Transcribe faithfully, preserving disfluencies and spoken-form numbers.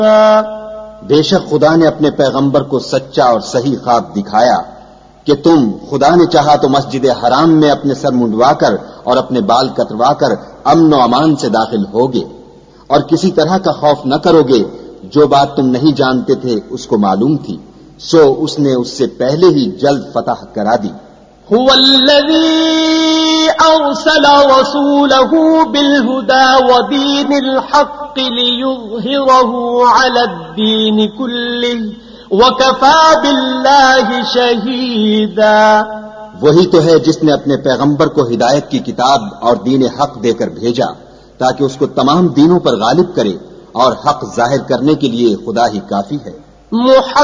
बेशक खुदा ने अपने पैगंबर को सच्चा और सही ख्वाब दिखाया कि तुम खुदा ने चाहा तो मस्जिद हराम में अपने सर मुंडवाकर और अपने बाल कतरवाकर अमन व अमान से दाखिल होगे और किसी तरह का खौफ न करोगे। जो बात तुम नहीं जानते थे उसको मालूम थी, सो उसने उससे पहले ही जल्द फतह करा दी। हुवल्लज़ी अरसल रसूलहु बिलहुदा व दीनिल हक़्क़ लियुज़हिरहु अलद्दीन कुल्लिहि व कफ़ा बिल्लाहि शहीदा। वही तो है जिसने अपने पैगंबर को हिदायत की किताब और दीन हक देकर भेजा ताकि उसको तमाम दीनों पर गालिब करे, और हक जाहिर करने के लिए खुदा ही काफी है।